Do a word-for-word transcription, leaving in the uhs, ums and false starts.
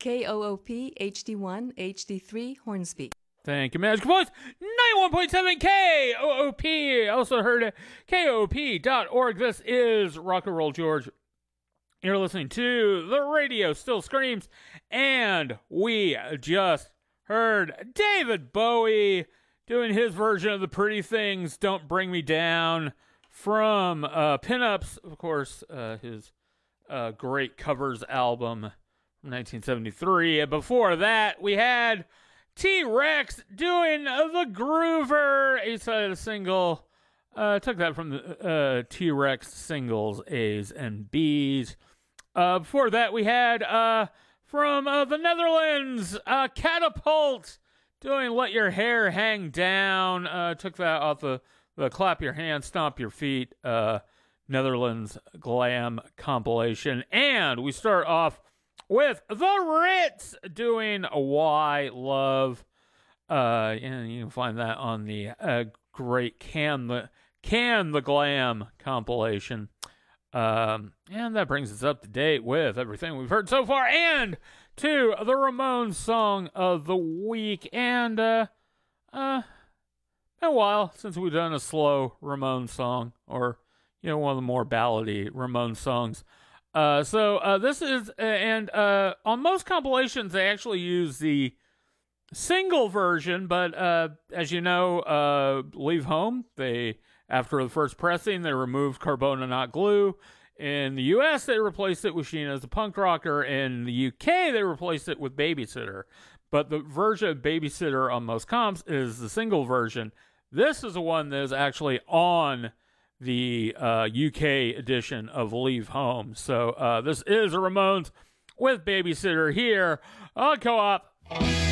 K O O P H D one H D three Hornsby. Thank you, Magic Voice. ninety-one point seven K O O P. Also heard at K O O P dot org. This is Rock and Roll George. You're listening to The Radio Still Screams. And we just heard David Bowie doing his version of the Pretty Things, Don't Bring Me Down, from uh, Pinups, of course, uh, his uh, great covers album from nineteen seventy-three. And before that, we had T-Rex doing The Groover, A-side of the single. Uh, took that from the uh, T-Rex singles, A's and B's. Uh, before that, we had uh, from uh, the Netherlands, uh, Catapult, doing Let Your Hair Hang Down. Uh, took that off the, the Clap Your Hands, Stomp Your Feet, uh, Netherlands glam compilation. And we start off with the Ritz doing Why Love. Uh, and you can find that on the uh, great Can the, Can the Glam compilation. Um, and that brings us up to date with everything we've heard so far, and to the Ramones song of the week. And uh, uh, been a while since we've done a slow Ramones song, or you know, one of the more ballady Ramones songs. Uh, so uh, this is, uh, and uh, on most compilations they actually use the single version, but uh, as you know, uh, Leave Home, they after the first pressing, they removed Carbona Not Glue. In the U S, they replaced it with Sheena as a Punk Rocker. In the U K, they replaced it with Babysitter. But the version of Babysitter on most comps is the single version. This is the one that is actually on the uh, U K edition of Leave Home. So uh, this is a Ramones with Babysitter here on Co-op.